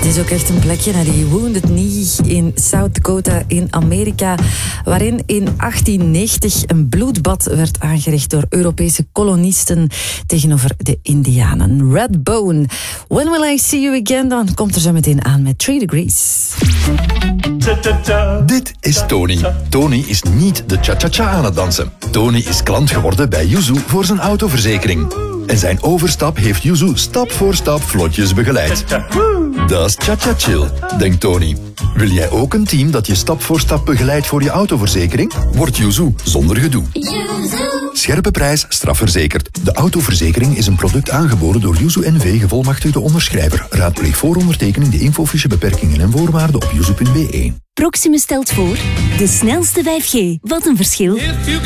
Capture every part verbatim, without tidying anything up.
is ook echt een plekje naar die Wounded Knee in South Dakota in Amerika, waarin in achttien negentig een bloedbad werd aangericht door Europese kolonisten tegenover de Indianen. Redbone. When Will I See You Again? Dan komt er zo meteen aan met Three Degrees. Dit is Tony. Tony is niet de cha-cha-cha aan het dansen. Tony is klant geworden bij Yuzu voor zijn autoverzekering. En zijn overstap heeft Yuzu stap voor stap vlotjes begeleid. Dat is cha-cha-chill, denkt Tony. Wil jij ook een team dat je stap voor stap begeleidt voor je autoverzekering? Word Yuzu zonder gedoe. Scherpe prijs, strafverzekerd. De autoverzekering is een product aangeboden door Yuzu N V, gevolmachtigde onderschrijver. Raadpleeg voor ondertekening de infofiche beperkingen en voorwaarden op yuzu punt b e. Proximus stelt voor de snelste vijf G. Wat een verschil.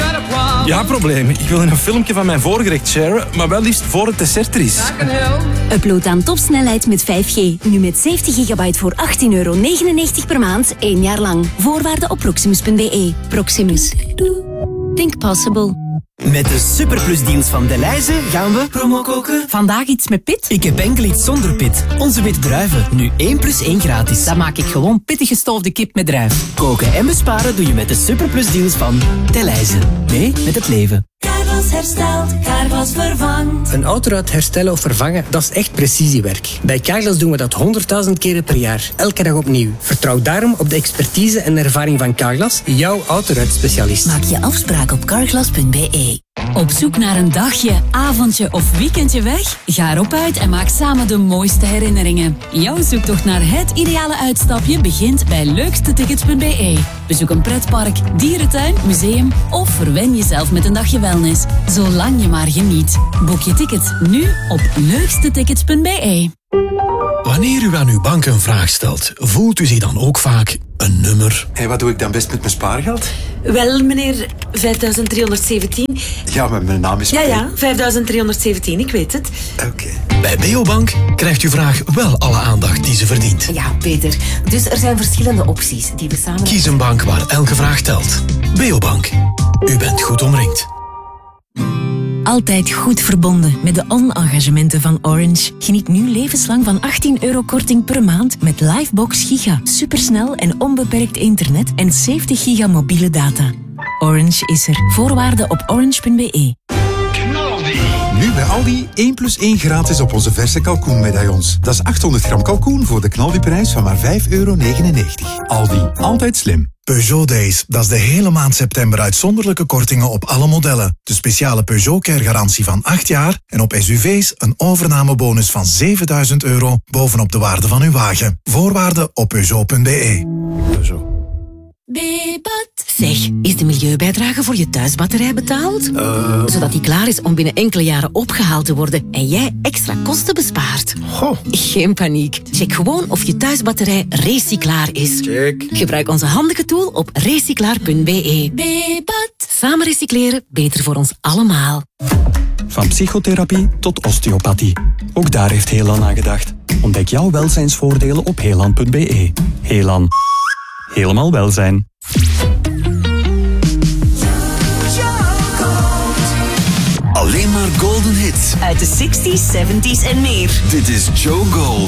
Ja, probleem. Ik wil een filmpje van mijn voorgerecht sharen, maar wel liefst voor het dessert er is. Upload aan topsnelheid met vijf G. Nu met zeventig gigabyte voor achttien euro negenennegentig per maand, één jaar lang. Voorwaarden op proximus punt b e. Proximus. Think possible. Met de superplusdeals van Delhaize gaan we promo koken. Vandaag iets met pit? Ik heb enkel iets zonder pit. Onze witte druiven. Nu één plus één gratis. Dan maak ik gewoon pittig gestoofde kip met druif. Koken en besparen doe je met de superplusdeals van Delhaize. Mee met het leven. Carglass herstelt, Carglass vervangt. Een autoruit herstellen of vervangen, dat is echt precisiewerk. Bij Carglass doen we dat honderdduizend keren per jaar. Elke dag opnieuw. Vertrouw daarom op de expertise en ervaring van Carglass, jouw autoruitspecialist. Maak je afspraak op carglass punt b e. Op zoek naar een dagje, avondje of weekendje weg? Ga erop uit en maak samen de mooiste herinneringen. Jouw zoektocht naar het ideale uitstapje begint bij leukste tickets punt b e. Bezoek een pretpark, dierentuin, museum of verwen jezelf met een dagje wellness. Zolang je maar geniet. Boek je tickets nu op leukste tickets punt b e. Wanneer u aan uw bank een vraag stelt, voelt u zich dan ook vaak een nummer? En wat doe ik dan best met mijn spaargeld? Wel, meneer, vijfduizend driehonderdzeventien. Ja, maar mijn naam is... Ja, ja, vijfduizend driehonderdzeventien, ik weet het. Oké. Okay. Bij Beobank krijgt uw vraag wel alle aandacht die ze verdient. Ja, Peter. Dus er zijn verschillende opties die we samen... Kies een bank waar elke vraag telt. Beobank. U bent goed omringd. Altijd goed verbonden met de on-engagementen van Orange. Geniet nu levenslang van achttien euro korting per maand met Livebox Giga. Supersnel en onbeperkt internet en zeventig giga mobiele data. Orange is er. Voorwaarden op orange punt b e. Nu bij Aldi één plus één gratis op onze verse kalkoenmedaillons. Dat is achthonderd gram kalkoen voor de knaldiprijs van maar vijf euro negenennegentig. Aldi, altijd slim. Peugeot Days, dat is de hele maand september uitzonderlijke kortingen op alle modellen. De speciale Peugeot Care garantie van acht jaar en op S U V's een overnamebonus van zevenduizend euro bovenop de waarde van uw wagen. Voorwaarden op peugeot punt b e. Peugeot. Bebat. Zeg, is de milieubijdrage voor je thuisbatterij betaald? Uh. Zodat die klaar is om binnen enkele jaren opgehaald te worden en jij extra kosten bespaart. Goh. Geen paniek. Check gewoon of je thuisbatterij recyclaar is. Check. Gebruik onze handige tool op recyclaar punt b e. Bebat. Samen recycleren, beter voor ons allemaal. Van psychotherapie tot osteopathie. Ook daar heeft Helan aan gedacht. Ontdek jouw welzijnsvoordelen op helan punt b e. Helan. Helemaal welzijn. Alleen maar golden hits. Uit de zestig's, zeventig's en meer. Dit is Joe Gold.